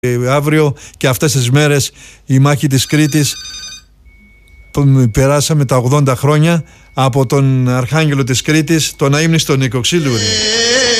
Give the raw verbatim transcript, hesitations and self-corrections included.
Αύριο και αυτές τις μέρες η μάχη της Κρήτης, περάσαμε τα ογδόντα χρόνια από τον Αρχάγγελο της Κρήτης, τον αείμνηστο Νίκο Ξυλούρη.